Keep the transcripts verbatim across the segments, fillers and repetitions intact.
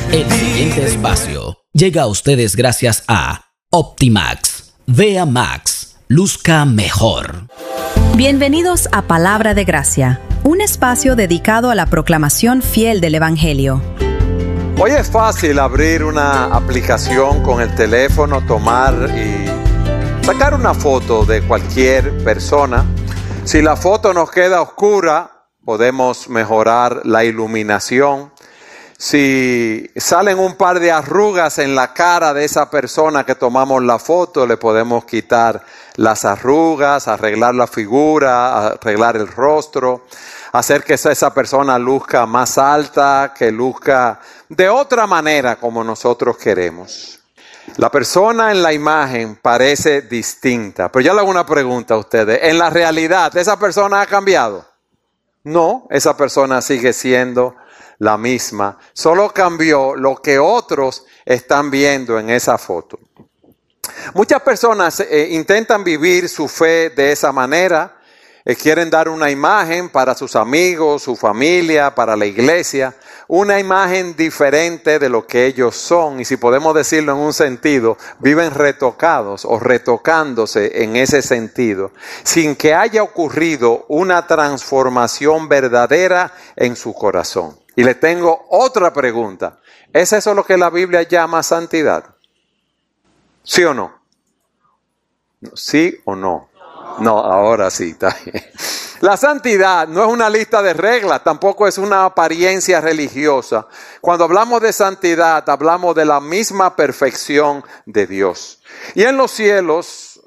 El siguiente espacio llega a ustedes gracias a Optimax. Vea Max. Luzca mejor. Bienvenidos a Palabra de Gracia, un espacio dedicado a la proclamación fiel del Evangelio. Hoy es fácil abrir una aplicación con el teléfono, tomar y sacar una foto de cualquier persona. Si la foto nos queda oscura, podemos mejorar la iluminación. Si salen un par de arrugas en la cara de esa persona que tomamos la foto, le podemos quitar las arrugas, arreglar la figura, arreglar el rostro, hacer que esa persona luzca más alta, que luzca de otra manera como nosotros queremos. La persona en la imagen parece distinta, pero yo le hago una pregunta a ustedes. ¿En la realidad esa persona ha cambiado? No, esa persona sigue siendo la misma, solo cambió lo que otros están viendo en esa foto. Muchas personas eh, intentan vivir su fe de esa manera, eh, quieren dar una imagen para sus amigos, su familia, para la iglesia, una imagen diferente de lo que ellos son, y si podemos decirlo en un sentido, viven retocados o retocándose en ese sentido, sin que haya ocurrido una transformación verdadera en su corazón. Y le tengo otra pregunta. ¿Es eso lo que la Biblia llama santidad? ¿Sí o no? ¿Sí o no? No, ahora sí, está bien. La santidad no es una lista de reglas, tampoco es una apariencia religiosa. Cuando hablamos de santidad, hablamos de la misma perfección de Dios. Y en los cielos,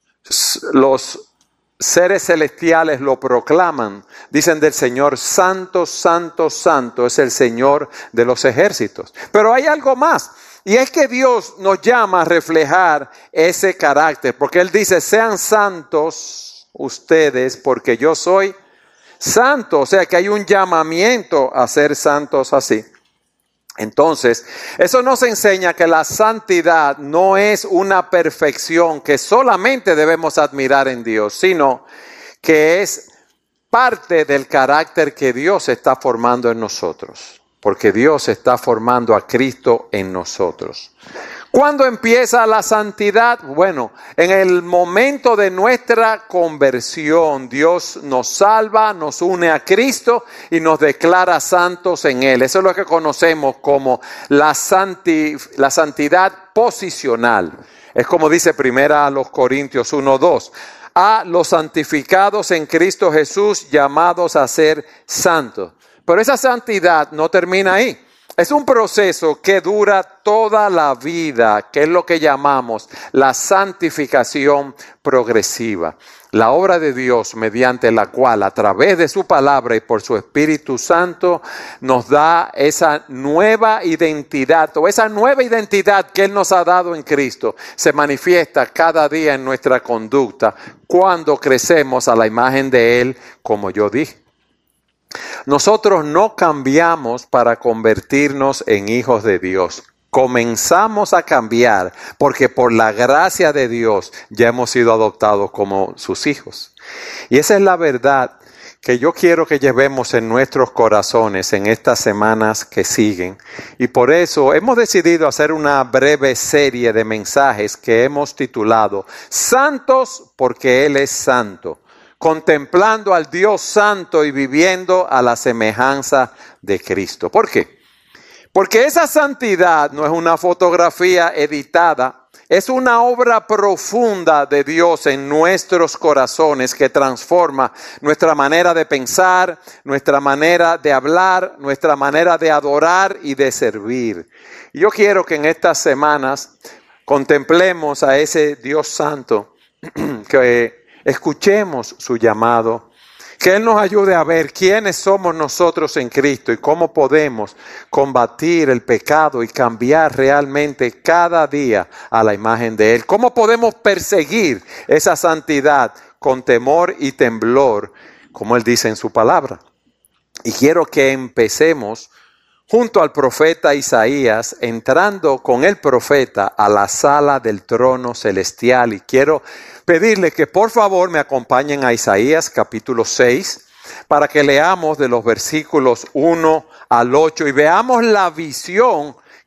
los seres celestiales lo proclaman. Dicen del Señor, santo, santo, santo es el Señor de los ejércitos. Pero hay algo más. Y es que Dios nos llama a reflejar ese carácter. Porque Él dice, sean santos ustedes porque yo soy santo. O sea que hay un llamamiento a ser santos así. Entonces, eso nos enseña que la santidad no es una perfección que solamente debemos admirar en Dios, sino que es parte del carácter que Dios está formando en nosotros, porque Dios está formando a Cristo en nosotros. ¿Cuándo empieza la santidad? Bueno, en el momento de nuestra conversión, Dios nos salva, nos une a Cristo y nos declara santos en Él. Eso es lo que conocemos como la, santi, la santidad posicional. Es como dice primera a los Corintios uno dos. A los santificados en Cristo Jesús, llamados a ser santos. Pero esa santidad no termina ahí. Es un proceso que dura toda la vida, que es lo que llamamos la santificación progresiva. La obra de Dios mediante la cual a través de su palabra y por su Espíritu Santo nos da esa nueva identidad o esa nueva identidad que Él nos ha dado en Cristo. Se manifiesta cada día en nuestra conducta cuando crecemos a la imagen de Él, como yo dije. Nosotros no cambiamos para convertirnos en hijos de Dios. Comenzamos a cambiar porque por la gracia de Dios ya hemos sido adoptados como sus hijos. Y esa es la verdad que yo quiero que llevemos en nuestros corazones en estas semanas que siguen. Y por eso hemos decidido hacer una breve serie de mensajes que hemos titulado Santos porque Él es santo. Contemplando al Dios santo y viviendo a la semejanza de Cristo. ¿Por qué? Porque esa santidad no es una fotografía editada, es una obra profunda de Dios en nuestros corazones que transforma nuestra manera de pensar, nuestra manera de hablar, nuestra manera de adorar y de servir. Y yo quiero que en estas semanas contemplemos a ese Dios santo que escuchemos su llamado, que Él nos ayude a ver quiénes somos nosotros en Cristo y cómo podemos combatir el pecado y cambiar realmente cada día a la imagen de Él. Cómo podemos perseguir esa santidad con temor y temblor, como Él dice en su palabra. Y quiero que empecemos junto al profeta Isaías, entrando con el profeta a la sala del trono celestial. Y quiero pedirle que por favor me acompañen a Isaías capítulo seis, para que leamos de los versículos uno al ocho y veamos la visión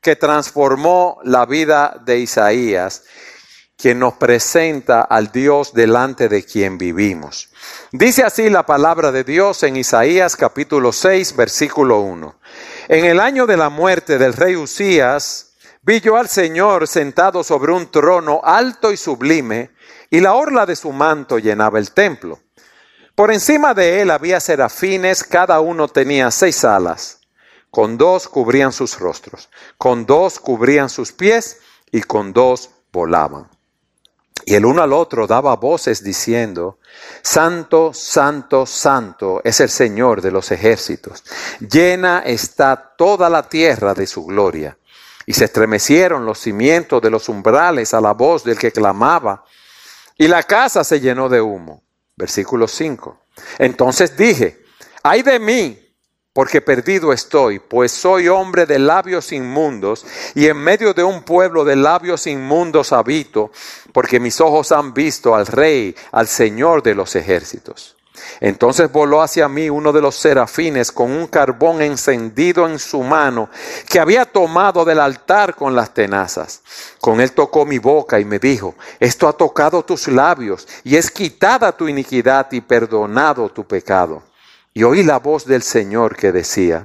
que transformó la vida de Isaías, quien nos presenta al Dios delante de quien vivimos. Dice así la palabra de Dios en Isaías capítulo seis, versículo uno. En el año de la muerte del rey Uzías, vi yo al Señor sentado sobre un trono alto y sublime, y la orla de su manto llenaba el templo. Por encima de él había serafines, cada uno tenía seis alas. Con dos cubrían sus rostros, con dos cubrían sus pies, y con dos volaban. Y el uno al otro daba voces diciendo: Santo, santo, santo es el Señor de los ejércitos. Llena está toda la tierra de su gloria. Y se estremecieron los cimientos de los umbrales a la voz del que clamaba, y la casa se llenó de humo. Versículo cinco. Entonces dije: ay de mí, porque perdido estoy, pues soy hombre de labios inmundos, y en medio de un pueblo de labios inmundos habito, porque mis ojos han visto al Rey, al Señor de los ejércitos. Entonces voló hacia mí uno de los serafines con un carbón encendido en su mano, que había tomado del altar con las tenazas. Con él tocó mi boca y me dijo: esto ha tocado tus labios, y es quitada tu iniquidad y perdonado tu pecado. Y oí la voz del Señor que decía: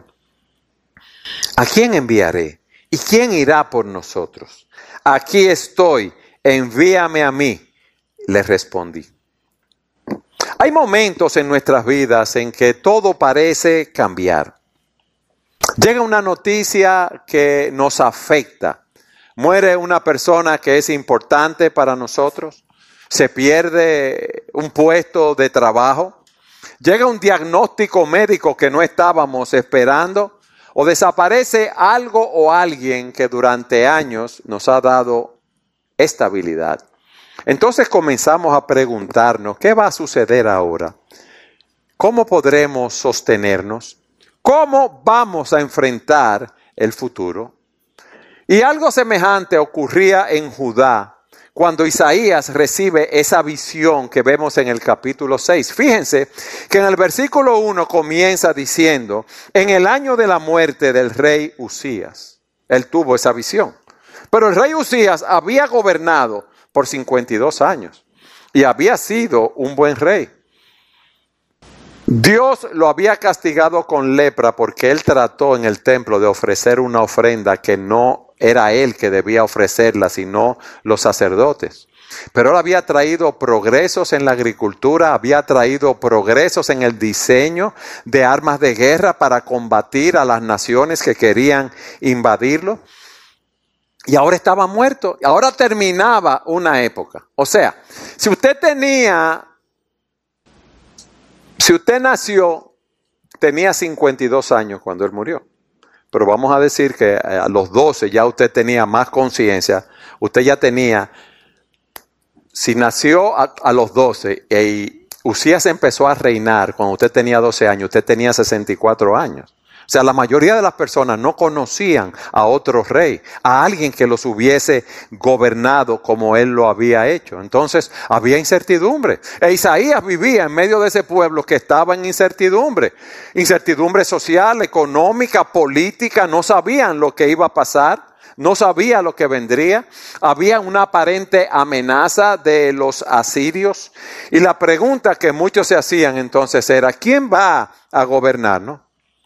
¿a quién enviaré? ¿Y quién irá por nosotros? Aquí estoy, envíame a mí. Le respondí. Hay momentos en nuestras vidas en que todo parece cambiar. Llega una noticia que nos afecta. Muere una persona que es importante para nosotros. Se pierde un puesto de trabajo. Llega un diagnóstico médico que no estábamos esperando, o desaparece algo o alguien que durante años nos ha dado estabilidad. Entonces comenzamos a preguntarnos: ¿qué va a suceder ahora? ¿Cómo podremos sostenernos? ¿Cómo vamos a enfrentar el futuro? Y algo semejante ocurría en Judá cuando Isaías recibe esa visión que vemos en el capítulo seis. Fíjense que en el versículo uno comienza diciendo: en el año de la muerte del rey Uzías. Él tuvo esa visión. Pero el rey Uzías había gobernado por cincuenta y dos años y había sido un buen rey. Dios lo había castigado con lepra porque él trató en el templo de ofrecer una ofrenda que no era él que debía ofrecerla, sino los sacerdotes. Pero él había traído progresos en la agricultura, había traído progresos en el diseño de armas de guerra para combatir a las naciones que querían invadirlo. Y ahora estaba muerto, ahora terminaba una época. O sea, si usted tenía, si usted nació, tenía cincuenta y dos años cuando él murió. Pero vamos a decir que a los doce ya usted tenía más conciencia. Usted ya tenía, si nació a, a los doce y Uzías empezó a reinar cuando usted tenía doce años, usted tenía sesenta y cuatro años. O sea, la mayoría de las personas no conocían a otro rey, a alguien que los hubiese gobernado como él lo había hecho. Entonces, había incertidumbre. E Isaías vivía en medio de ese pueblo que estaba en incertidumbre. Incertidumbre social, económica, política. No sabían lo que iba a pasar. No sabía lo que vendría. Había una aparente amenaza de los asirios. Y la pregunta que muchos se hacían entonces era: ¿quién va a gobernarnos?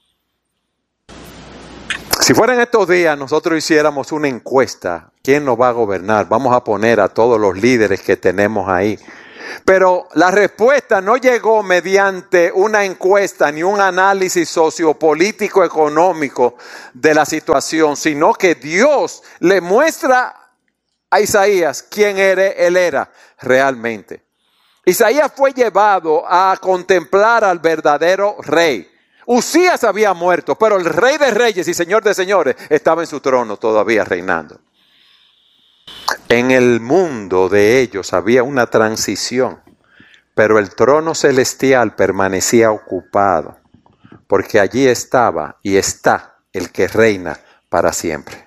Si fueran estos días nosotros hiciéramos una encuesta, ¿quién nos va a gobernar? Vamos a poner a todos los líderes que tenemos ahí. Pero la respuesta no llegó mediante una encuesta ni un análisis sociopolítico económico de la situación, sino que Dios le muestra a Isaías quién era, él era realmente. Isaías fue llevado a contemplar al verdadero rey. Uzías había muerto, pero el rey de reyes y señor de señores estaba en su trono todavía reinando. En el mundo de ellos había una transición, pero el trono celestial permanecía ocupado, porque allí estaba y está el que reina para siempre.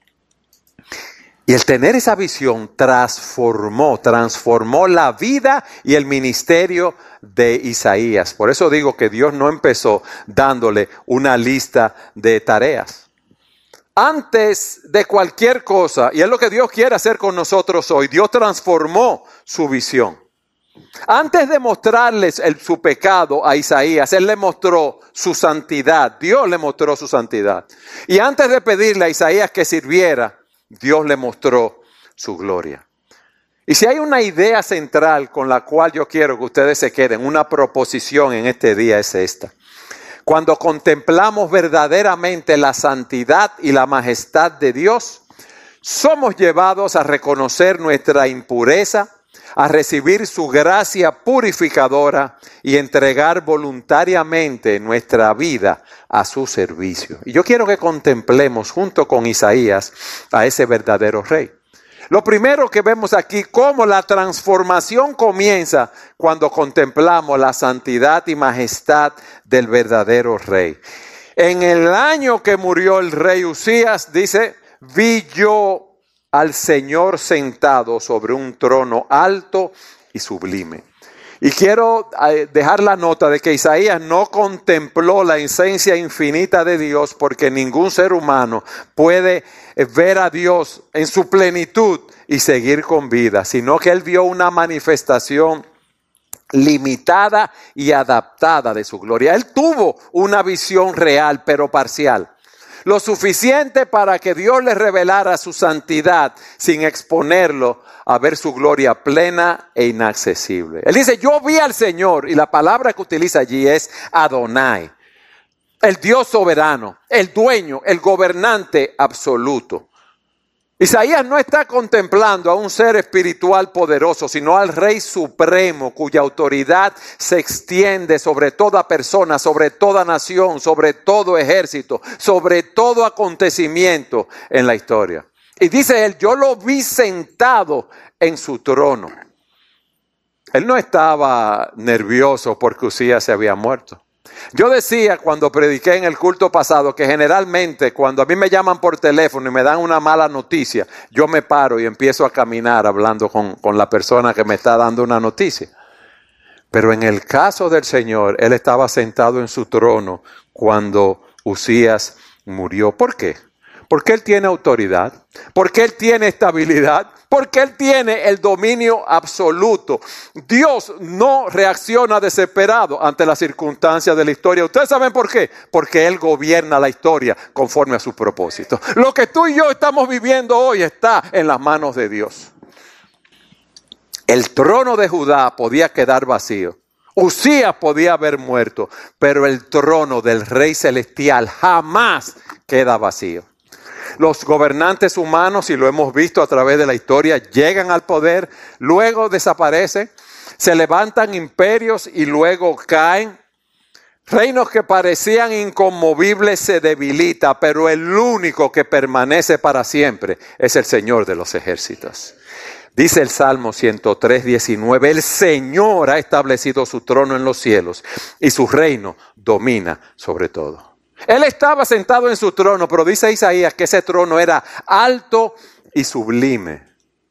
Y el tener esa visión transformó, transformó la vida y el ministerio de Isaías. Por eso digo que Dios no empezó dándole una lista de tareas. antes de cualquier cosa, y es lo que Dios quiere hacer con nosotros hoy, Dios transformó su visión. Antes de mostrarles el, su pecado a Isaías, Él le mostró su santidad. Dios le mostró su santidad. Y antes de pedirle a Isaías que sirviera, Dios le mostró su gloria. Y si hay una idea central con la cual yo quiero que ustedes se queden, una proposición en este día es esta. Cuando contemplamos verdaderamente la santidad y la majestad de Dios, somos llevados a reconocer nuestra impureza, a recibir su gracia purificadora y entregar voluntariamente nuestra vida a su servicio. Y yo quiero que contemplemos junto con Isaías a ese verdadero rey. Lo primero que vemos aquí, cómo la transformación comienza cuando contemplamos la santidad y majestad del verdadero rey. En el año que murió el rey Usías, dice, vi yo al Señor sentado sobre un trono alto y sublime. Y quiero dejar la nota de que Isaías no contempló la esencia infinita de Dios, porque ningún ser humano puede ver a Dios en su plenitud y seguir con vida, sino que él vio una manifestación limitada y adaptada de su gloria. Él tuvo una visión real, pero parcial. Lo suficiente para que Dios le revelara su santidad sin exponerlo a ver su gloria plena e inaccesible. Él dice, yo vi al Señor, y la palabra que utiliza allí es Adonai, el Dios soberano, el dueño, el gobernante absoluto. Isaías no está contemplando a un ser espiritual poderoso, sino al Rey Supremo, cuya autoridad se extiende sobre toda persona, sobre toda nación, sobre todo ejército, sobre todo acontecimiento en la historia. Y dice él, yo lo vi sentado en su trono. Él no estaba nervioso porque Usías se había muerto. Yo decía cuando prediqué en el culto pasado que generalmente cuando a mí me llaman por teléfono y me dan una mala noticia, yo me paro y empiezo a caminar hablando con, con la persona que me está dando una noticia. Pero en el caso del Señor, Él estaba sentado en su trono cuando Usías murió. ¿Por qué? Porque Él tiene autoridad, porque Él tiene estabilidad, porque Él tiene el dominio absoluto. Dios no reacciona desesperado ante las circunstancias de la historia. ¿Ustedes saben por qué? Porque Él gobierna la historia conforme a sus propósitos. Lo que tú y yo estamos viviendo hoy está en las manos de Dios. El trono de Judá podía quedar vacío. Usías podía haber muerto, pero el trono del Rey Celestial jamás queda vacío. Los gobernantes humanos, y lo hemos visto a través de la historia, llegan al poder, luego desaparecen, se levantan imperios y luego caen. Reinos que parecían inconmovibles se debilitan, pero el único que permanece para siempre es el Señor de los ejércitos. Dice el Salmo ciento tres, diecinueve, el Señor ha establecido su trono en los cielos y su reino domina sobre todo. Él estaba sentado en su trono, pero dice Isaías que ese trono era alto y sublime.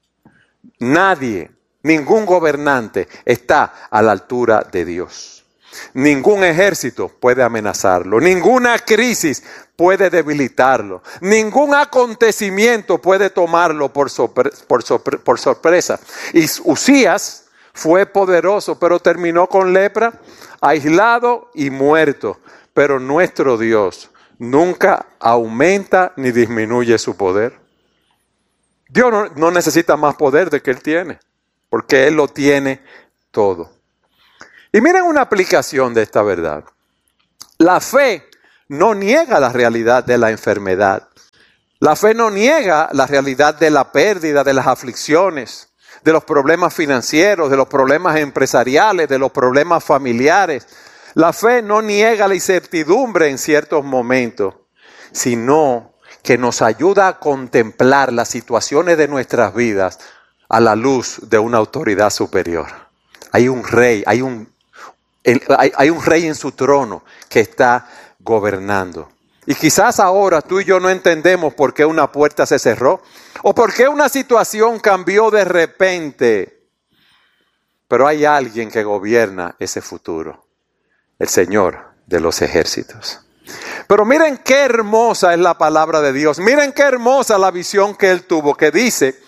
Nadie, ningún gobernante está a la altura de Dios. Ningún ejército puede amenazarlo. Ninguna crisis puede debilitarlo. Ningún acontecimiento puede tomarlo por, sorpre- por, sorpre- por sorpresa. Y Usías fue poderoso, pero terminó con lepra, aislado y muerto. Pero nuestro Dios nunca aumenta ni disminuye su poder. Dios no, no necesita más poder del que Él tiene, porque Él lo tiene todo. Y miren una aplicación de esta verdad. La fe no niega la realidad de la enfermedad. La fe no niega la realidad de la pérdida, de las aflicciones, de los problemas financieros, de los problemas empresariales, de los problemas familiares. La fe no niega la incertidumbre en ciertos momentos, sino que nos ayuda a contemplar las situaciones de nuestras vidas a la luz de una autoridad superior. Hay un rey, hay un, hay, hay un rey en su trono que está gobernando. Y quizás ahora tú y yo no entendemos por qué una puerta se cerró o por qué una situación cambió de repente. Pero hay alguien que gobierna ese futuro. El Señor de los ejércitos. Pero miren qué hermosa es la palabra de Dios. Miren qué hermosa la visión que él tuvo, que dice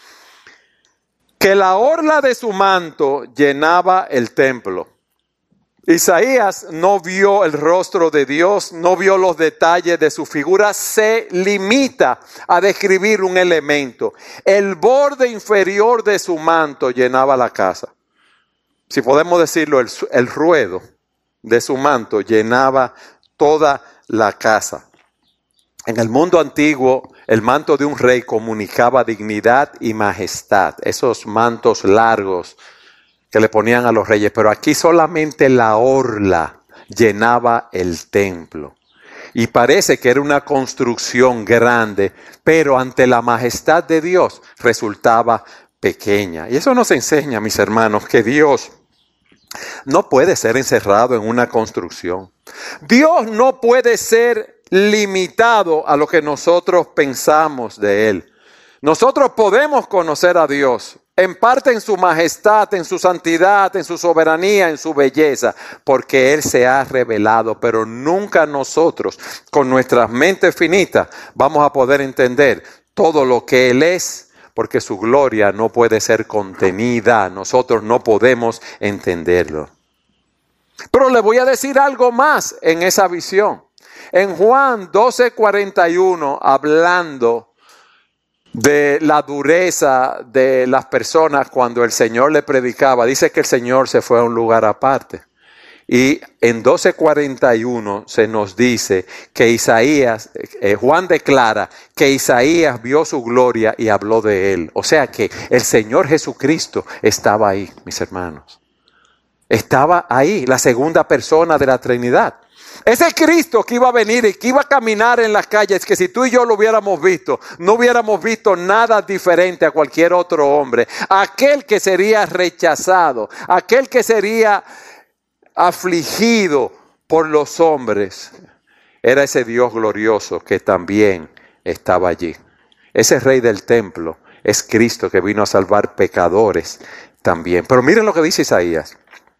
que la orla de su manto llenaba el templo. Isaías no vio el rostro de Dios, no vio los detalles de su figura, se limita a describir un elemento. El borde inferior de su manto llenaba la casa. Si podemos decirlo, el, el ruedo de su manto llenaba toda la casa. En el mundo antiguo, el manto de un rey comunicaba dignidad y majestad, esos mantos largos que le ponían a los reyes, pero aquí solamente la orla llenaba el templo. Y parece que era una construcción grande, pero ante la majestad de Dios resultaba pequeña. Y eso nos enseña, mis hermanos, que Dios no puede ser encerrado en una construcción. Dios no puede ser limitado a lo que nosotros pensamos de Él. Nosotros podemos conocer a Dios, en parte en su majestad, en su santidad, en su soberanía, en su belleza, porque Él se ha revelado, pero nunca nosotros, con nuestras mentes finitas, vamos a poder entender todo lo que Él es, porque su gloria no puede ser contenida, nosotros no podemos entenderlo. Pero le voy a decir algo más en esa visión. En Juan doce cuarenta y uno, hablando de la dureza de las personas cuando el Señor le predicaba, dice que el Señor se fue a un lugar aparte. Y en doce cuarenta y uno se nos dice que Isaías, eh, Juan declara que Isaías vio su gloria y habló de él. O sea que el Señor Jesucristo estaba ahí, mis hermanos. Estaba ahí, la segunda persona de la Trinidad. Ese Cristo que iba a venir y que iba a caminar en las calles, que si tú y yo lo hubiéramos visto, no hubiéramos visto nada diferente a cualquier otro hombre. Aquel que sería rechazado, aquel que sería afligido por los hombres, era ese Dios glorioso que también estaba allí. Ese Rey del templo es Cristo que vino a salvar pecadores también. Pero miren lo que dice Isaías.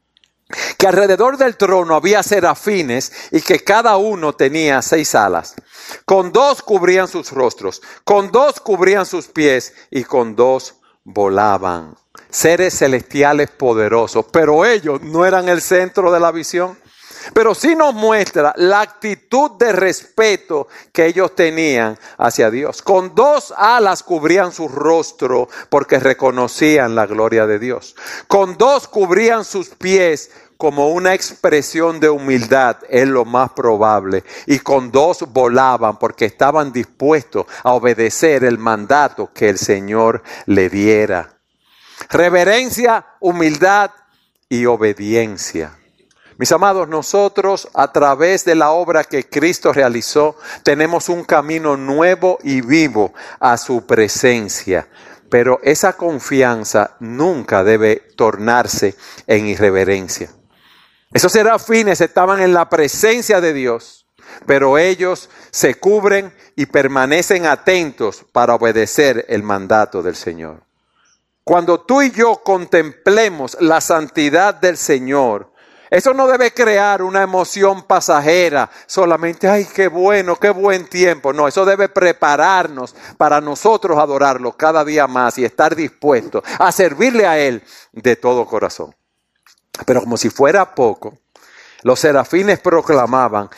Que alrededor del trono había serafines y que cada uno tenía seis alas. Con dos cubrían sus rostros, con dos cubrían sus pies y con dos volaban. Seres celestiales poderosos, pero ellos no eran el centro de la visión. Pero sí nos muestra la actitud de respeto que ellos tenían hacia Dios. Con dos alas cubrían su rostro porque reconocían la gloria de Dios. Con dos cubrían sus pies como una expresión de humildad, es lo más probable. Y con dos volaban porque estaban dispuestos a obedecer el mandato que el Señor le diera. Reverencia, humildad y obediencia. Mis amados, nosotros a través de la obra que Cristo realizó, tenemos un camino nuevo y vivo a su presencia. Pero esa confianza nunca debe tornarse en irreverencia. Esos serafines estaban en la presencia de Dios, pero ellos se cubren y permanecen atentos para obedecer el mandato del Señor. Cuando tú y yo contemplemos la santidad del Señor, eso no debe crear una emoción pasajera, solamente, ay, qué bueno, qué buen tiempo. No, eso debe prepararnos para nosotros adorarlo cada día más y estar dispuestos a servirle a Él de todo corazón. Pero como si fuera poco, los serafines proclamaban,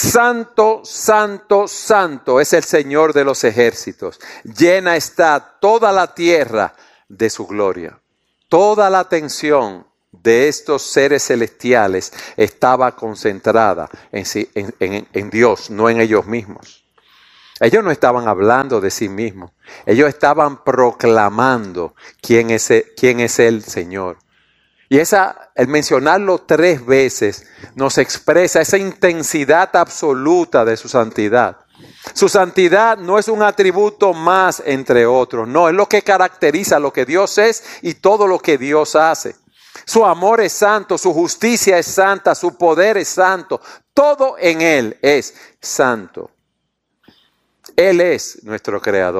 Santo, Santo, Santo es el Señor de los ejércitos. Llena está toda la tierra de su gloria. Toda la atención de estos seres celestiales estaba concentrada en, sí, en, en, en Dios, no en ellos mismos. Ellos no estaban hablando de sí mismos. Ellos estaban proclamando quién es el, quién es el Señor. Y esa, el mencionarlo tres veces nos expresa esa intensidad absoluta de su santidad. Su santidad no es un atributo más entre otros, no, es lo que caracteriza lo que Dios es y todo lo que Dios hace. Su amor es santo, su justicia es santa, su poder es santo, todo en Él es santo. Él es nuestro creador,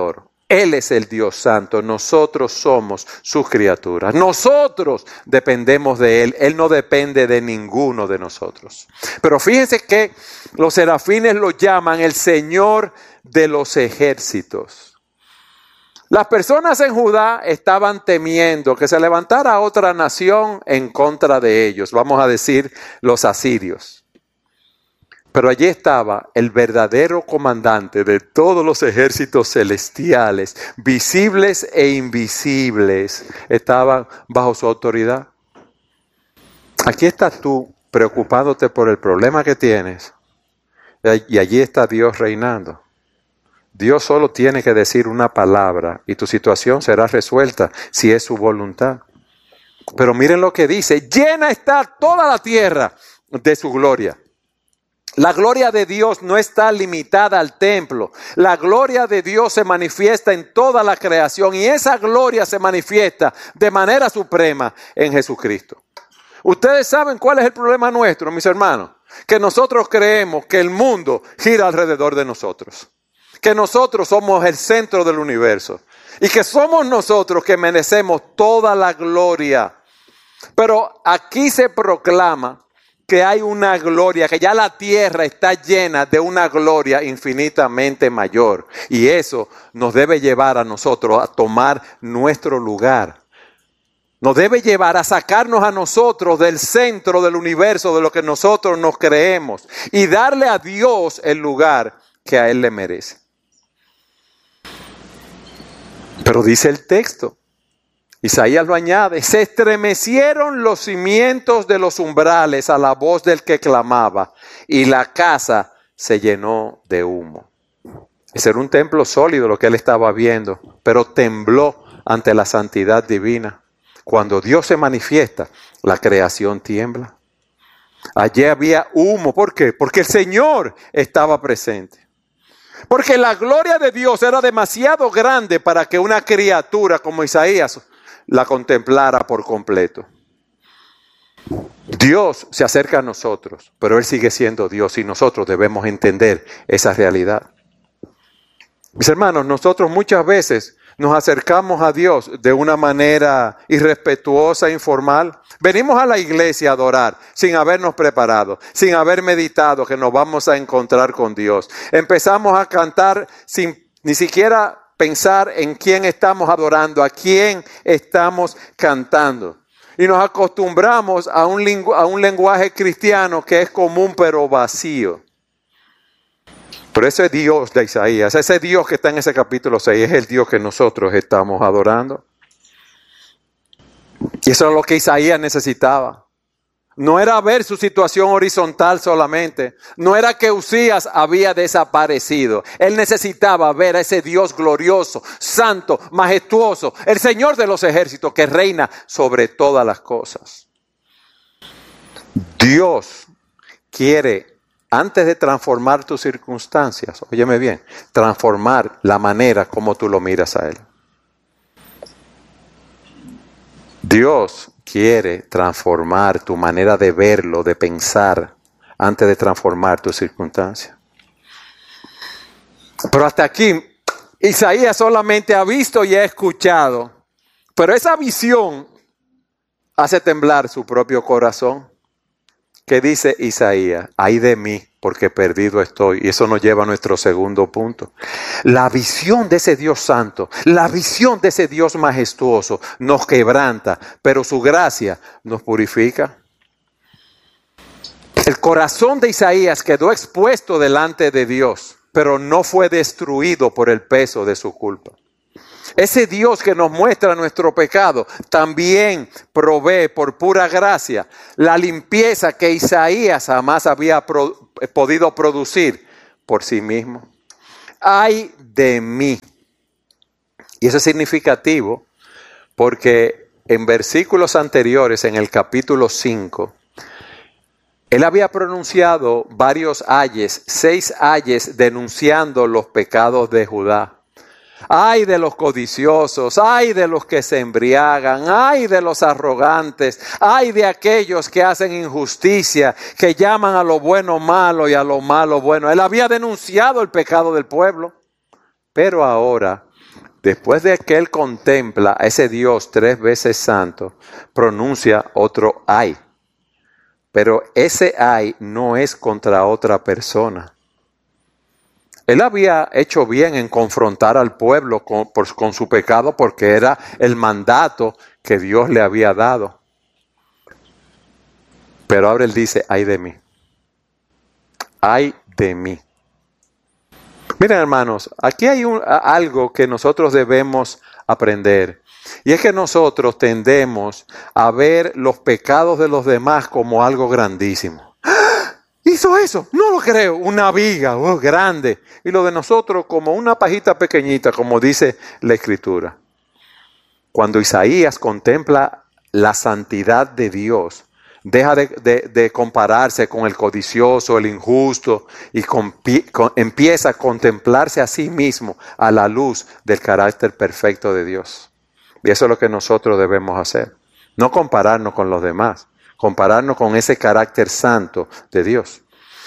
Él es el Dios Santo, nosotros somos sus criaturas. Nosotros dependemos de Él, Él no depende de ninguno de nosotros. Pero fíjense que los serafines lo llaman el Señor de los ejércitos. Las personas en Judá estaban temiendo que se levantara otra nación en contra de ellos, vamos a decir los asirios. Pero allí estaba el verdadero comandante de todos los ejércitos celestiales, visibles e invisibles, estaban bajo su autoridad. Aquí estás tú preocupándote por el problema que tienes y allí está Dios reinando. Dios solo tiene que decir una palabra y tu situación será resuelta si es su voluntad. Pero miren lo que dice, llena está toda la tierra de su gloria. La gloria de Dios no está limitada al templo. La gloria de Dios se manifiesta en toda la creación y esa gloria se manifiesta de manera suprema en Jesucristo. Ustedes saben cuál es el problema nuestro, mis hermanos, que nosotros creemos que el mundo gira alrededor de nosotros, que nosotros somos el centro del universo y que somos nosotros que merecemos toda la gloria. Pero aquí se proclama que hay una gloria, que ya la tierra está llena de una gloria infinitamente mayor. Y eso nos debe llevar a nosotros a tomar nuestro lugar. Nos debe llevar a sacarnos a nosotros del centro del universo, de lo que nosotros nos creemos, y darle a Dios el lugar que a Él le merece. Pero dice el texto, Isaías lo añade, se estremecieron los cimientos de los umbrales a la voz del que clamaba y la casa se llenó de humo. Ese era un templo sólido lo que él estaba viendo, pero tembló ante la santidad divina. Cuando Dios se manifiesta, la creación tiembla. Allí había humo. ¿Por qué? Porque el Señor estaba presente. Porque la gloria de Dios era demasiado grande para que una criatura como Isaías la contemplara por completo. Dios se acerca a nosotros, pero Él sigue siendo Dios y nosotros debemos entender esa realidad. Mis hermanos, nosotros muchas veces nos acercamos a Dios de una manera irrespetuosa, informal. Venimos a la iglesia a adorar sin habernos preparado, sin haber meditado que nos vamos a encontrar con Dios. Empezamos a cantar sin ni siquiera pensar en quién estamos adorando, a quién estamos cantando. Y nos acostumbramos a un, lingu- a un lenguaje cristiano que es común pero vacío. Pero ese Dios de Isaías, ese Dios que está en ese capítulo seis, es el Dios que nosotros estamos adorando. Y eso es lo que Isaías necesitaba. No era ver su situación horizontal solamente. No era que Usías había desaparecido. Él necesitaba ver a ese Dios glorioso, santo, majestuoso, el Señor de los ejércitos que reina sobre todas las cosas. Dios quiere, antes de transformar tus circunstancias, óyeme bien, transformar la manera como tú lo miras a Él. Dios quiere transformar tu manera de verlo, de pensar, antes de transformar tus circunstancias. Pero hasta aquí, Isaías solamente ha visto y ha escuchado. Pero esa visión hace temblar su propio corazón. ¿Qué dice Isaías? Ay de mí, porque perdido estoy. Y eso nos lleva a nuestro segundo punto. La visión de ese Dios santo, la visión de ese Dios majestuoso nos quebranta, pero su gracia nos purifica. El corazón de Isaías quedó expuesto delante de Dios, pero no fue destruido por el peso de su culpa. Ese Dios que nos muestra nuestro pecado también provee por pura gracia la limpieza que Isaías jamás había pro, podido producir por sí mismo. Ay de mí. Y eso es significativo porque en versículos anteriores, en el capítulo cinco, él había pronunciado varios ayes, seis ayes denunciando los pecados de Judá. Ay de los codiciosos, ay de los que se embriagan, ay de los arrogantes, ay de aquellos que hacen injusticia, que llaman a lo bueno malo y a lo malo bueno. Él había denunciado el pecado del pueblo, pero ahora Después de que él contempla a ese Dios tres veces santo, pronuncia otro ay. Pero ese ay no es contra otra persona. Él había hecho bien en confrontar al pueblo con, por, con su pecado porque era el mandato que Dios le había dado. Pero ahora él dice, ay de mí. Ay de mí. Miren, hermanos, aquí hay un, algo que nosotros debemos aprender. Y es que nosotros tendemos a ver los pecados de los demás como algo grandísimo. ¡Ah! ¿Hizo eso? No lo creo. Una viga, oh, grande. Y lo de nosotros como una pajita pequeñita, como dice la Escritura. Cuando Isaías contempla la santidad de Dios, deja de, de, de compararse con el codicioso, el injusto, y con, con, empieza a contemplarse a sí mismo a la luz del carácter perfecto de Dios. Y eso es lo que nosotros debemos hacer. No compararnos con los demás, compararnos con ese carácter santo de Dios.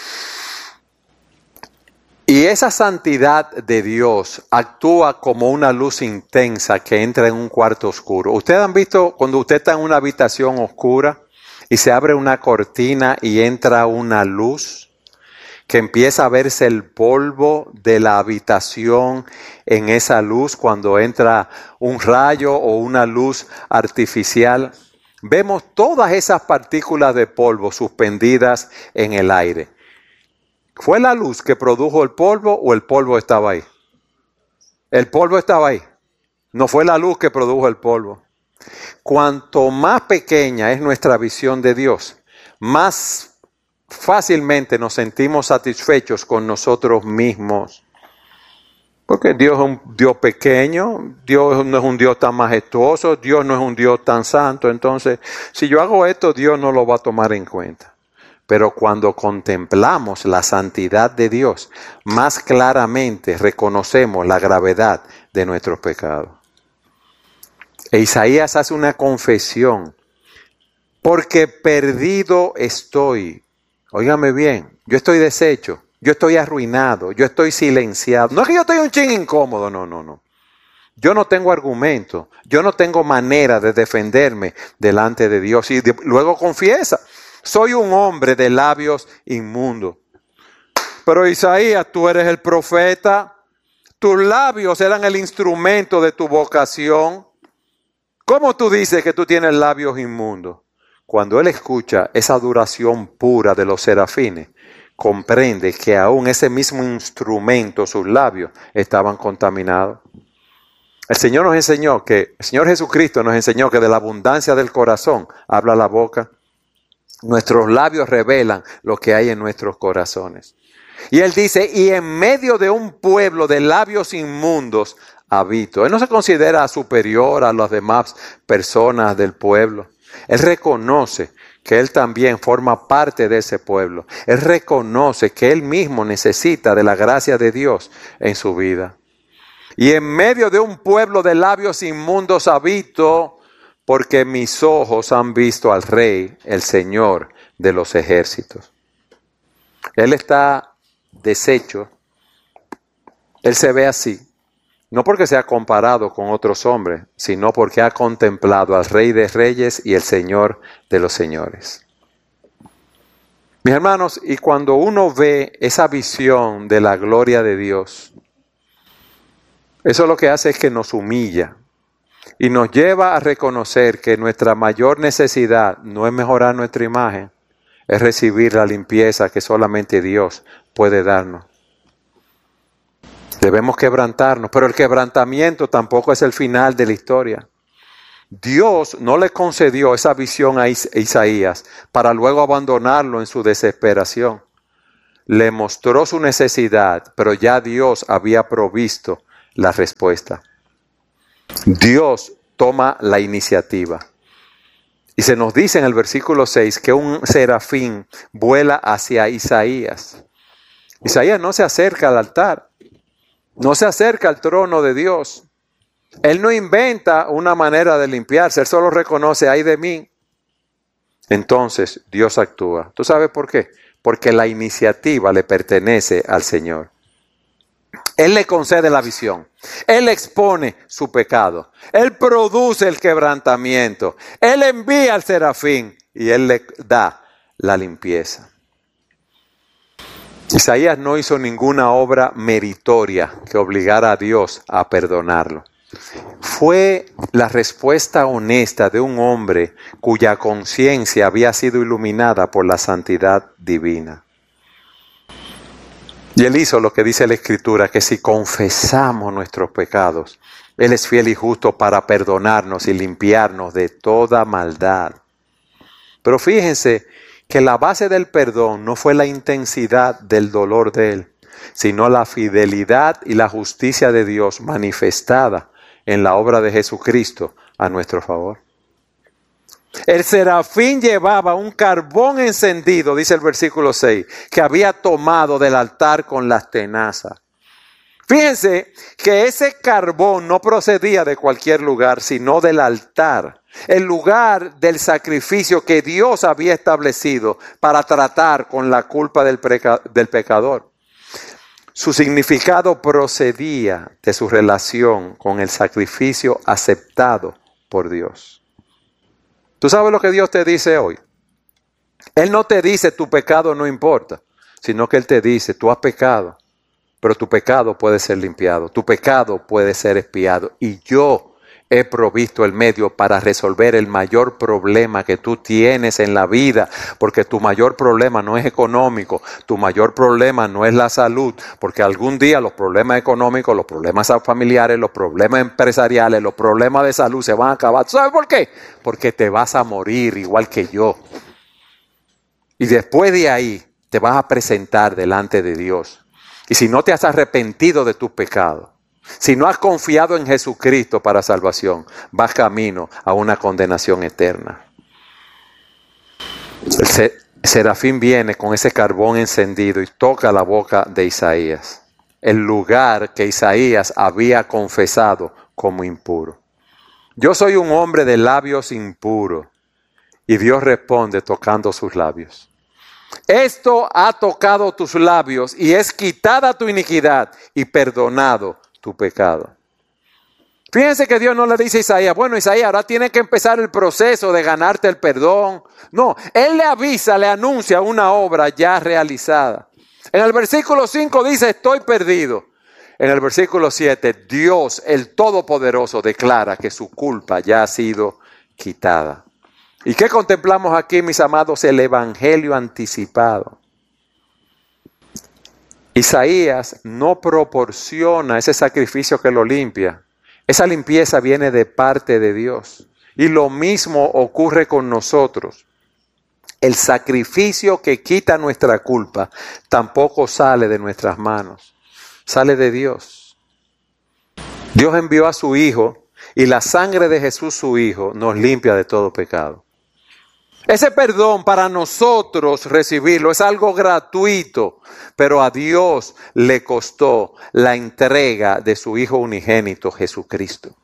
Y esa santidad de Dios actúa como una luz intensa que entra en un cuarto oscuro. ¿Ustedes han visto cuando usted está en una habitación oscura y se abre una cortina y entra una luz, que empieza a verse el polvo de la habitación en esa luz cuando entra un rayo o una luz artificial? Vemos todas esas partículas de polvo suspendidas en el aire. ¿Fue la luz que produjo el polvo o el polvo estaba ahí? El polvo estaba ahí. No fue la luz que produjo el polvo. Cuanto más pequeña es nuestra visión de Dios, más fácilmente nos sentimos satisfechos con nosotros mismos. Porque Dios es un Dios pequeño, Dios no es un Dios tan majestuoso, Dios no es un Dios tan santo. Entonces, si yo hago esto, Dios no lo va a tomar en cuenta. Pero cuando contemplamos la santidad de Dios, más claramente reconocemos la gravedad de nuestros pecados. E Isaías hace una confesión, porque perdido estoy. Óigame bien, yo estoy deshecho, yo estoy arruinado, yo estoy silenciado. No es que yo estoy un chin incómodo, no, no, no. Yo no tengo argumento, yo no tengo manera de defenderme delante de Dios. Y de, luego confiesa, soy un hombre de labios inmundos. Pero Isaías, tú eres el profeta, tus labios eran el instrumento de tu vocación. ¿Cómo tú dices que tú tienes labios inmundos? Cuando él escucha esa adoración pura de los serafines, comprende que aún ese mismo instrumento, sus labios, estaban contaminados. El Señor nos enseñó que, el Señor Jesucristo nos enseñó que de la abundancia del corazón habla la boca. Nuestros labios revelan lo que hay en nuestros corazones. Y él dice, y en medio de un pueblo de labios inmundos habito. Él no se considera superior a las demás personas del pueblo. Él reconoce que él también forma parte de ese pueblo. Él reconoce que él mismo necesita de la gracia de Dios en su vida. Y en medio de un pueblo de labios inmundos habito, porque mis ojos han visto al Rey, el Señor de los ejércitos. Él está deshecho. Él se ve así. No porque sea comparado con otros hombres, sino porque ha contemplado al Rey de Reyes y el Señor de los Señores. Mis hermanos, y cuando uno ve esa visión de la gloria de Dios, eso lo que hace es que nos humilla y nos lleva a reconocer que nuestra mayor necesidad no es mejorar nuestra imagen, es recibir la limpieza que solamente Dios puede darnos. Debemos quebrantarnos, pero el quebrantamiento tampoco es el final de la historia. Dios no le concedió esa visión a Isaías para luego abandonarlo en su desesperación. Le mostró su necesidad, pero ya Dios había provisto la respuesta. Dios toma la iniciativa. Y se nos dice en el versículo seis que un serafín vuela hacia Isaías. Isaías no se acerca al altar. No se acerca al trono de Dios. Él no inventa una manera de limpiarse. Él solo reconoce, ay de mí. Entonces Dios actúa. ¿Tú sabes por qué? Porque la iniciativa le pertenece al Señor. Él le concede la visión. Él expone su pecado. Él produce el quebrantamiento. Él envía al serafín y Él le da la limpieza. Isaías no hizo ninguna obra meritoria que obligara a Dios a perdonarlo. Fue la respuesta honesta de un hombre cuya conciencia había sido iluminada por la santidad divina. Y Él hizo lo que dice la Escritura, que si confesamos nuestros pecados, Él es fiel y justo para perdonarnos y limpiarnos de toda maldad. Pero fíjense que la base del perdón no fue la intensidad del dolor de Él, sino la fidelidad y la justicia de Dios manifestada en la obra de Jesucristo a nuestro favor. El serafín llevaba un carbón encendido, dice el versículo seis, que había tomado del altar con las tenazas. Fíjense que ese carbón no procedía de cualquier lugar, sino del altar, el lugar del sacrificio que Dios había establecido para tratar con la culpa del, preca- del pecador. Su significado procedía de su relación con el sacrificio aceptado por Dios. ¿Tú sabes lo que Dios te dice hoy? Él no te dice tu pecado no importa, sino que Él te dice tú has pecado, pero tu pecado puede ser limpiado, tu pecado puede ser expiado y yo he provisto el medio para resolver el mayor problema que tú tienes en la vida, porque tu mayor problema no es económico, tu mayor problema no es la salud, porque algún día los problemas económicos, los problemas familiares, los problemas empresariales, los problemas de salud se van a acabar. ¿Sabes por qué? Porque te vas a morir igual que yo. Y después de ahí te vas a presentar delante de Dios. Y si no te has arrepentido de tus pecados, si no has confiado en Jesucristo para salvación, vas camino a una condenación eterna. El serafín viene con ese carbón encendido y toca la boca de Isaías, el lugar que Isaías había confesado como impuro. Yo soy un hombre de labios impuros, y Dios responde tocando sus labios. Esto ha tocado tus labios y es quitada tu iniquidad y perdonado tu pecado. Fíjense que Dios no le dice a Isaías, bueno Isaías, ahora tienes que empezar el proceso de ganarte el perdón. No, Él le avisa, le anuncia una obra ya realizada. En el versículo cinco dice, estoy perdido. En el versículo siete, Dios, el Todopoderoso, declara que su culpa ya ha sido quitada. ¿Y qué contemplamos aquí, mis amados? El evangelio anticipado. Isaías no proporciona ese sacrificio que lo limpia. Esa limpieza viene de parte de Dios. Y lo mismo ocurre con nosotros. El sacrificio que quita nuestra culpa tampoco sale de nuestras manos. Sale de Dios. Dios envió a su Hijo y la sangre de Jesús, su Hijo, nos limpia de todo pecado. Ese perdón para nosotros recibirlo es algo gratuito, pero a Dios le costó la entrega de su Hijo unigénito, Jesucristo.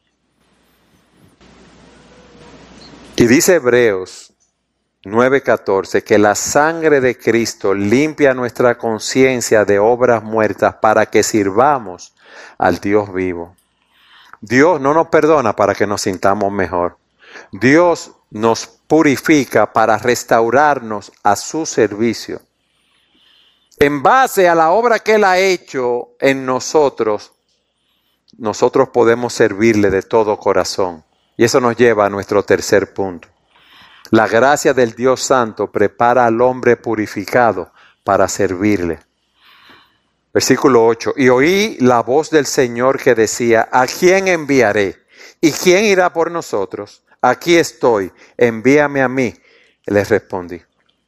Y dice Hebreos nueve catorce que la sangre de Cristo limpia nuestra conciencia de obras muertas para que sirvamos al Dios vivo. Dios no nos perdona para que nos sintamos mejor. Dios nos purifica para restaurarnos a su servicio. En base a la obra que Él ha hecho en nosotros, nosotros podemos servirle de todo corazón. Y eso nos lleva a nuestro tercer punto. La gracia del Dios Santo prepara al hombre purificado para servirle. Versículo ocho. Y oí la voz del Señor que decía, ¿a quién enviaré? ¿Y quién irá por nosotros? Aquí estoy, envíame a mí. Les respondí.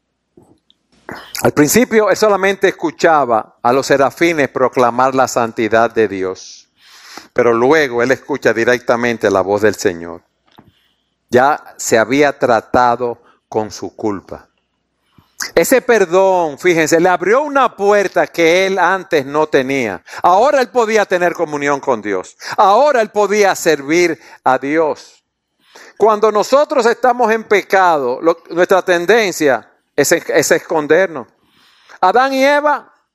Al principio él solamente escuchaba a los serafines proclamar la santidad de Dios. Pero luego él escucha directamente la voz del Señor. Ya se había tratado con su culpa. Ese perdón, fíjense, le abrió una puerta que él antes no tenía. Ahora él podía tener comunión con Dios. Ahora él podía servir a Dios. Cuando nosotros estamos en pecado, lo, nuestra tendencia es, es escondernos. Adán y Eva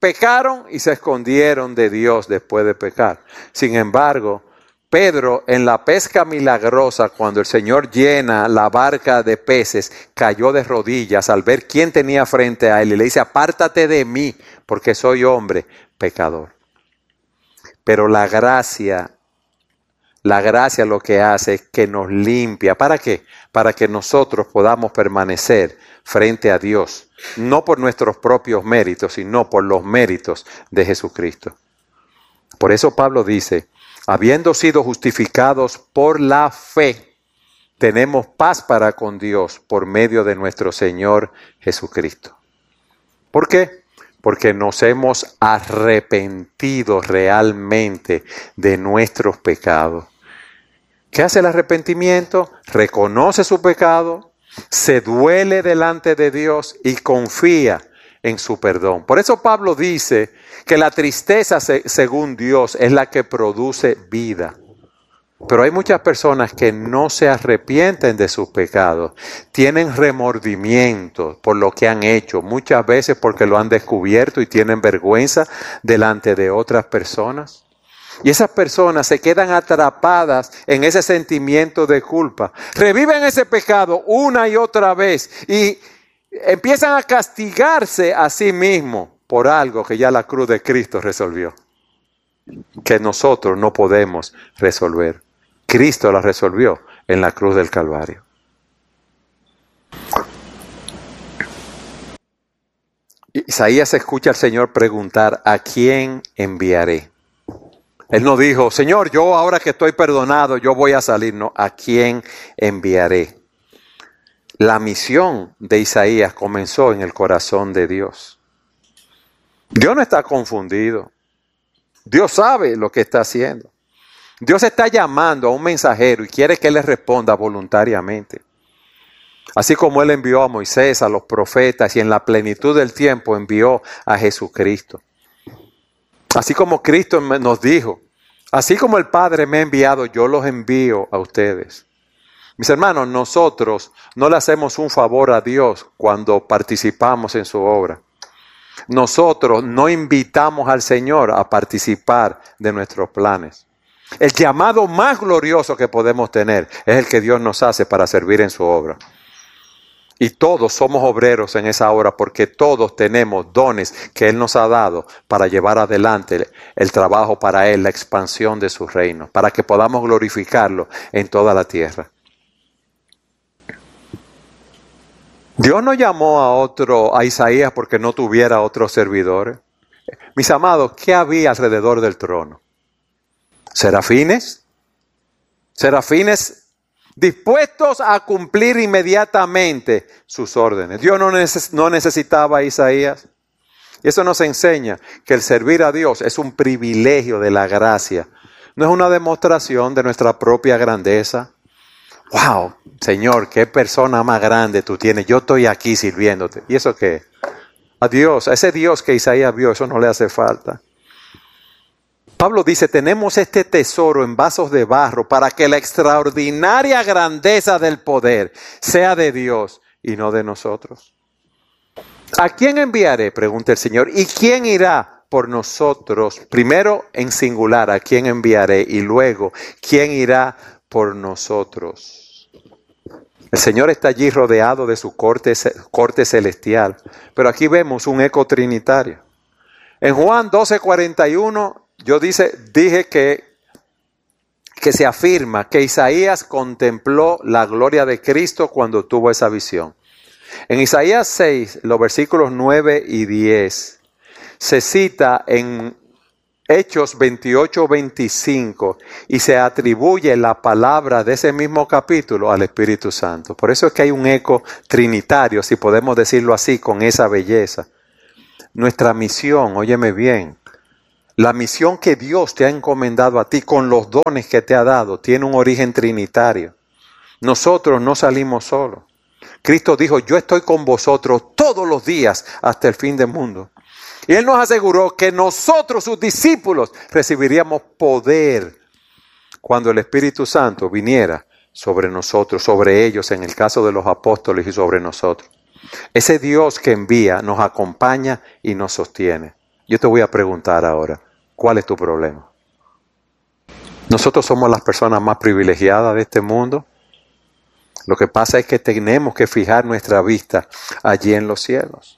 pecaron y se escondieron de Dios después de pecar. Sin embargo, Pedro, en la pesca milagrosa, cuando el Señor llena la barca de peces, cayó de rodillas al ver quién tenía frente a él y le dice, apártate de mí, porque soy hombre pecador. Pero la gracia, la gracia lo que hace es que nos limpia. ¿Para qué? Para que nosotros podamos permanecer frente a Dios, no por nuestros propios méritos, sino por los méritos de Jesucristo. Por eso Pablo dice, habiendo sido justificados por la fe, tenemos paz para con Dios por medio de nuestro Señor Jesucristo. ¿Por qué? Porque nos hemos arrepentido realmente de nuestros pecados. ¿Qué hace el arrepentimiento? Reconoce su pecado, se duele delante de Dios y confía en su perdón. Por eso Pablo dice que la tristeza, según Dios, es la que produce vida. Pero hay muchas personas que no se arrepienten de sus pecados, tienen remordimiento por lo que han hecho, muchas veces porque lo han descubierto y tienen vergüenza delante de otras personas. Y esas personas se quedan atrapadas en ese sentimiento de culpa, reviven ese pecado una y otra vez y empiezan a castigarse a sí mismos por algo que ya la cruz de Cristo resolvió, que nosotros no podemos resolver. Cristo la resolvió en la cruz del Calvario. Isaías escucha al Señor preguntar, ¿a quién enviaré? Él no dijo, Señor, yo ahora que estoy perdonado, yo voy a salir. No, ¿a quién enviaré? La misión de Isaías comenzó en el corazón de Dios. Dios no está confundido. Dios sabe lo que está haciendo. Dios está llamando a un mensajero y quiere que Él le responda voluntariamente. Así como Él envió a Moisés, a los profetas y en la plenitud del tiempo envió a Jesucristo. Así como Cristo nos dijo, así como el Padre me ha enviado, yo los envío a ustedes. Mis hermanos, nosotros no le hacemos un favor a Dios cuando participamos en su obra. Nosotros no invitamos al Señor a participar de nuestros planes. El llamado más glorioso que podemos tener es el que Dios nos hace para servir en su obra. Y todos somos obreros en esa obra porque todos tenemos dones que Él nos ha dado para llevar adelante el trabajo para Él, la expansión de su reino, para que podamos glorificarlo en toda la tierra. Dios no llamó a otro, a Isaías porque no tuviera otros servidores. Mis amados, ¿qué había alrededor del trono? ¿Serafines? ¿Serafines? Dispuestos a cumplir inmediatamente sus órdenes. Dios no, neces- no necesitaba a Isaías. Y eso nos enseña que el servir a Dios es un privilegio de la gracia. No es una demostración de nuestra propia grandeza. ¡Wow! Señor, qué persona más grande tú tienes. Yo estoy aquí sirviéndote. ¿Y eso qué? A Dios, a ese Dios que Isaías vio, eso no le hace falta. Pablo dice, tenemos este tesoro en vasos de barro para que la extraordinaria grandeza del poder sea de Dios y no de nosotros. ¿A quién enviaré? Pregunta el Señor. ¿Y quién irá por nosotros? Primero en singular, ¿a quién enviaré? Y luego, ¿quién irá por nosotros? El Señor está allí rodeado de su corte, corte celestial. Pero aquí vemos un eco trinitario. En Juan doce cuarenta y uno... Yo dice, dije que, que se afirma que Isaías contempló la gloria de Cristo cuando tuvo esa visión. En Isaías seis, los versículos nueve y diez, se cita en Hechos veintiocho veinticinco y se atribuye la palabra de ese mismo capítulo al Espíritu Santo. Por eso es que hay un eco trinitario, si podemos decirlo así, con esa belleza. Nuestra misión, óyeme bien, la misión que Dios te ha encomendado a ti con los dones que te ha dado tiene un origen trinitario. Nosotros no salimos solos. Cristo dijo, yo estoy con vosotros todos los días hasta el fin del mundo. Y Él nos aseguró que nosotros, sus discípulos, recibiríamos poder cuando el Espíritu Santo viniera sobre nosotros, sobre ellos, en el caso de los apóstoles y sobre nosotros. Ese Dios que envía nos acompaña y nos sostiene. Yo te voy a preguntar ahora, ¿cuál es tu problema? Nosotros somos las personas más privilegiadas de este mundo. Lo que pasa es que tenemos que fijar nuestra vista allí en los cielos.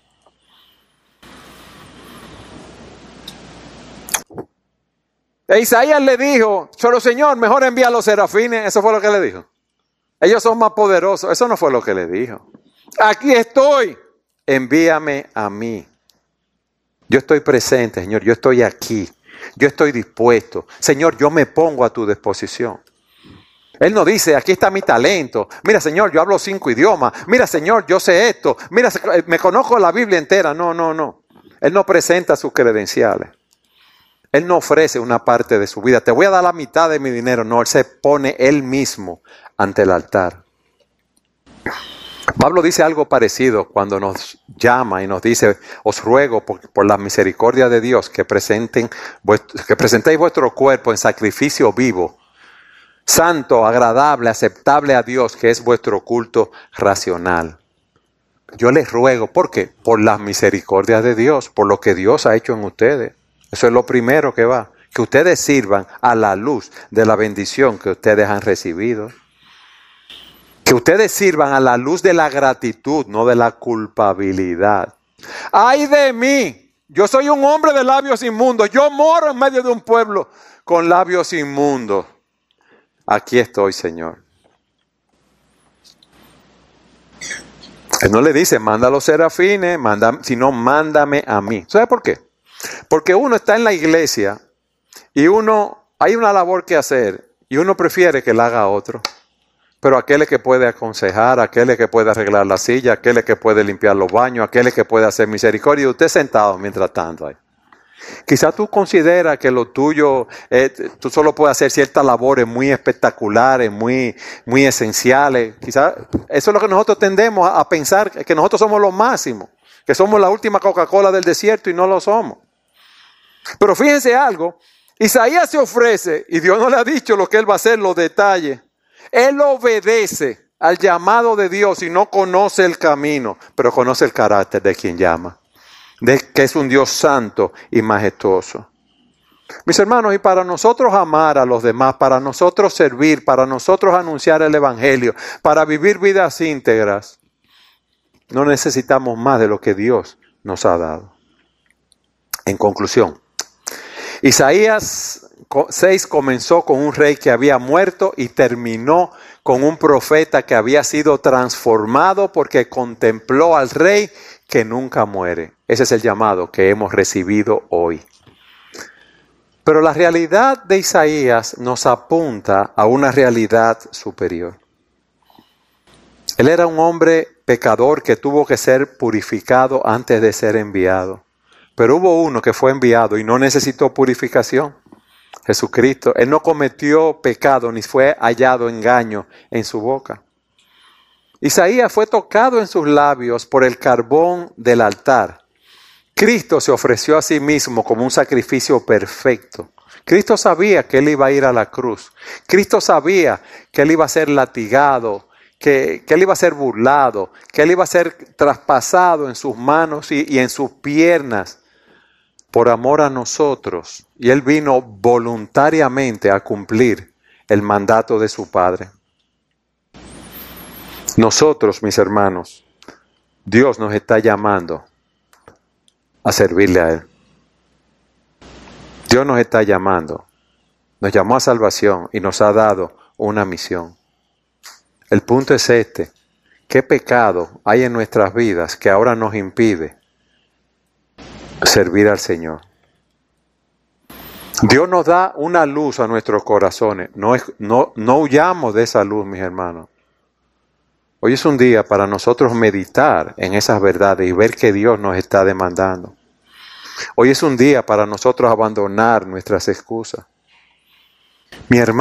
E Isaías le dijo, pero Señor, mejor envía a los serafines. Eso fue lo que le dijo. Ellos son más poderosos. Eso no fue lo que le dijo. Aquí estoy. Envíame a mí. Yo estoy presente, Señor. Yo estoy aquí. Yo estoy dispuesto. Señor, yo me pongo a tu disposición. Él no dice, aquí está mi talento. Mira, Señor, yo hablo cinco idiomas. Mira, Señor, yo sé esto. Mira, me conozco la Biblia entera. No, no, no. Él no presenta sus credenciales. Él no ofrece una parte de su vida. Te voy a dar la mitad de mi dinero. No, Él se pone Él mismo ante el altar. Pablo dice algo parecido cuando nos llama y nos dice, os ruego por, por la misericordia de Dios que, presenten, que presentéis vuestro cuerpo en sacrificio vivo, santo, agradable, aceptable a Dios, que es vuestro culto racional. Yo les ruego, ¿por qué? Por las misericordias de Dios, por lo que Dios ha hecho en ustedes. Eso es lo primero que va. Que ustedes sirvan a la luz de la bendición que ustedes han recibido. Que ustedes sirvan a la luz de la gratitud, no de la culpabilidad. ¡Ay de mí! Yo soy un hombre de labios inmundos. Yo moro en medio de un pueblo con labios inmundos. Aquí estoy, Señor. Él no le dice, manda a los serafines, manda, sino mándame a mí. ¿Sabe por qué? Porque uno está en la iglesia y uno, hay una labor que hacer y uno prefiere que la haga otro. Pero aquel es que puede aconsejar, aquel es que puede arreglar la silla, aquel es que puede limpiar los baños, aquel es que puede hacer misericordia. Y usted sentado mientras tanto ahí. Quizás tú consideras que lo tuyo, eh, tú solo puedes hacer ciertas labores muy espectaculares, muy, muy esenciales. Quizás eso es lo que nosotros tendemos a, a pensar, que nosotros somos lo máximo, que somos la última Coca-Cola del desierto y no lo somos. Pero fíjense algo, Isaías se ofrece y Dios no le ha dicho lo que él va a hacer, los detalles. Él obedece al llamado de Dios y no conoce el camino, pero conoce el carácter de quien llama, de que es un Dios santo y majestuoso. Mis hermanos, y para nosotros amar a los demás, para nosotros servir, para nosotros anunciar el evangelio, para vivir vidas íntegras, no necesitamos más de lo que Dios nos ha dado. En conclusión, Isaías seis comenzó con un rey que había muerto y terminó con un profeta que había sido transformado porque contempló al rey que nunca muere. Ese es el llamado que hemos recibido hoy. Pero la realidad de Isaías nos apunta a una realidad superior. Él era un hombre pecador que tuvo que ser purificado antes de ser enviado. Pero hubo uno que fue enviado y no necesitó purificación. Jesucristo. Él no cometió pecado ni fue hallado engaño en su boca. Isaías fue tocado en sus labios por el carbón del altar. Cristo se ofreció a sí mismo como un sacrificio perfecto. Cristo sabía que Él iba a ir a la cruz. Cristo sabía que Él iba a ser latigado, que, que Él iba a ser burlado, que Él iba a ser traspasado en sus manos y, y en sus piernas por amor a nosotros. Y Él vino voluntariamente a cumplir el mandato de su Padre. Nosotros, mis hermanos, Dios nos está llamando a servirle a Él. Dios nos está llamando. Nos llamó a salvación y nos ha dado una misión. El punto es este. ¿Qué pecado hay en nuestras vidas que ahora nos impide servir al Señor? Dios nos da una luz a nuestros corazones. No, es, no, no huyamos de esa luz, mis hermanos. Hoy es un día para nosotros meditar en esas verdades y ver que Dios nos está demandando. Hoy es un día para nosotros abandonar nuestras excusas. Mi hermano,